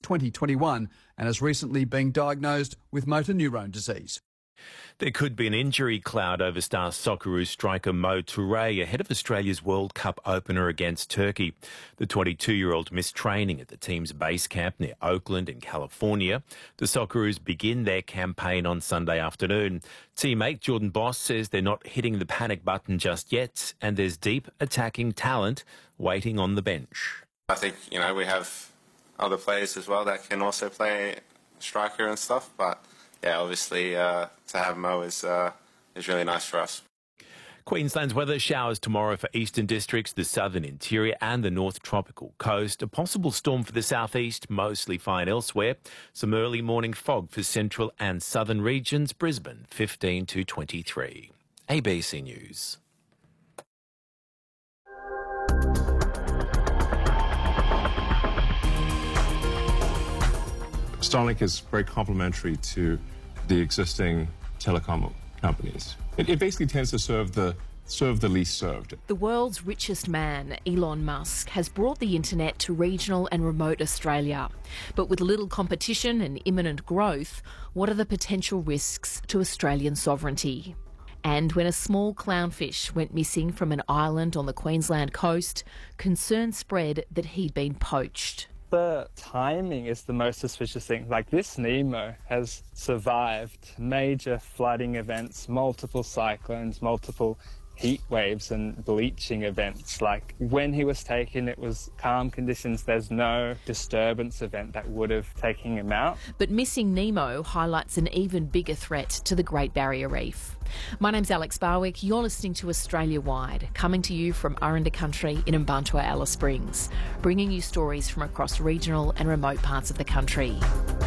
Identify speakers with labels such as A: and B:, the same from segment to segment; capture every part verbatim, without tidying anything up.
A: twenty twenty-one and has recently been diagnosed with motor neurone disease.
B: There could be an injury cloud over star Socceroos striker Mo Touré ahead of Australia's World Cup opener against Turkey. The twenty-two-year-old missed training at the team's base camp near Oakland in California. The Socceroos begin their campaign on Sunday afternoon. Teammate Jordan Boss says they're not hitting the panic button just yet, and there's deep attacking talent waiting on the bench.
C: I think, you know, we have other players as well that can also play striker and stuff, but yeah, obviously uh, to have Mo is, uh, is really nice for us.
B: Queensland's weather: showers tomorrow for eastern districts, the southern interior and the north tropical coast. A possible storm for the southeast, mostly fine elsewhere. Some early morning fog for central and southern regions. Brisbane, fifteen to twenty-three. A B C News.
D: Starlink is very complementary to the existing telecom companies. It, it basically tends to serve the serve the least served.
E: The world's richest man, Elon Musk, has brought the internet to regional and remote Australia. But with little competition and imminent growth, what are the potential risks to Australian sovereignty? And when a small clownfish went missing from an island on the Queensland coast, concern spread that he'd been poached.
F: The timing is the most suspicious thing. Like, this Nemo has survived major flooding events, multiple cyclones, multiple heat waves and bleaching events. Like, when he was taken, it was calm conditions. There's no disturbance event that would have taken him out.
E: But missing Nemo highlights an even bigger threat to the Great Barrier Reef. My name's Alex Barwick. You're listening to Australia Wide, coming to you from Aranda Country in Mbantua, Alice Springs, bringing you stories from across regional and remote parts of the country.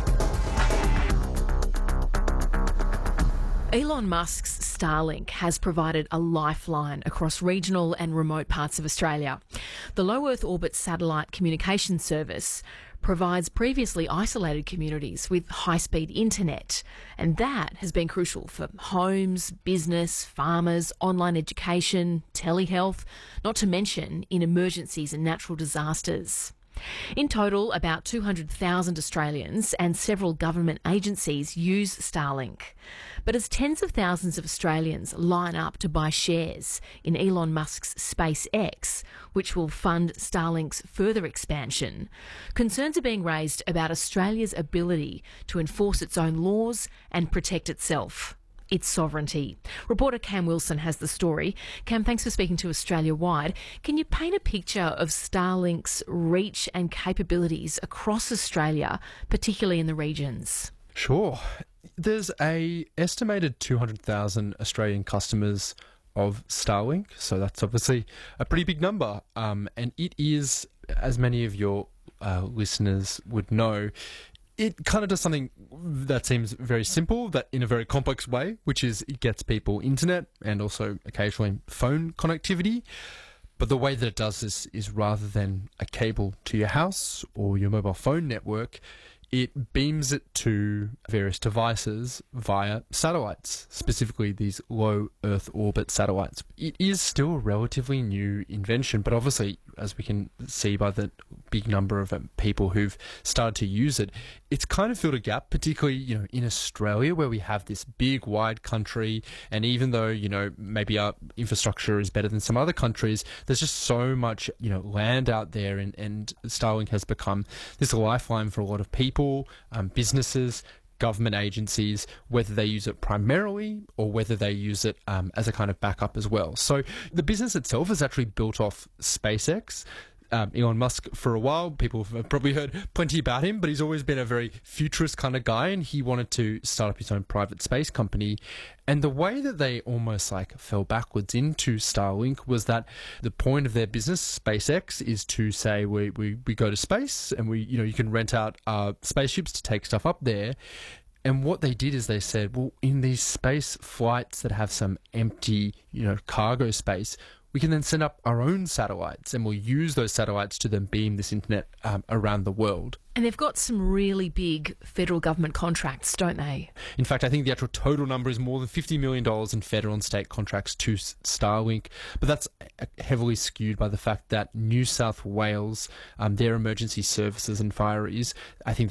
E: Elon Musk's Starlink has provided a lifeline across regional and remote parts of Australia. The low Earth orbit satellite communication service provides previously isolated communities with high-speed internet, and that has been crucial for homes, business, farmers, online education, telehealth, not to mention in emergencies and natural disasters. In total, about two hundred thousand Australians and several government agencies use Starlink. But as tens of thousands of Australians line up to buy shares in Elon Musk's SpaceX, which will fund Starlink's further expansion, concerns are being raised about Australia's ability to enforce its own laws and protect itself. Its sovereignty. Reporter Cam Wilson has the story. Cam, thanks for speaking to Australia Wide. Can you paint a picture of Starlink's reach and capabilities across Australia, particularly in the regions?
G: Sure. There's a estimated two hundred thousand Australian customers of Starlink, so that's obviously a pretty big number. Um, and it is, as many of your uh, listeners would know, it kind of does something that seems very simple, that in a very complex way, which is it gets people internet and also occasionally phone connectivity. But the way that it does this is rather than a cable to your house or your mobile phone network, it beams it to various devices via satellites, specifically these low Earth orbit satellites. It is still a relatively new invention, but obviously, as we can see by the big number of um, people who've started to use it, it's kind of filled a gap, particularly, you know, in Australia, where we have this big, wide country, and even though, you know, maybe our infrastructure is better than some other countries, there's just so much, you know, land out there, and, and Starlink has become this lifeline for a lot of people, um, businesses, government agencies, whether they use it primarily or whether they use it um, as a kind of backup as well. So the business itself is actually built off SpaceX. Um, Elon Musk, for a while, people have probably heard plenty about him, but he's always been a very futurist kind of guy, and he wanted to start up his own private space company. And the way that they almost like fell backwards into Starlink was that the point of their business, SpaceX, is to say we, we, we go to space and we, you know, you can rent out uh, spaceships to take stuff up there. And what they did is they said, well, in these space flights that have some empty, you know, cargo space, we can then send up our own satellites, and we'll use those satellites to then beam this internet um, around the world.
E: And they've got some really big federal government contracts, don't they?
G: In fact, I think the actual total number is more than fifty million dollars in federal and state contracts to Starlink. But that's heavily skewed by the fact that New South Wales, um, their emergency services and fireys, I think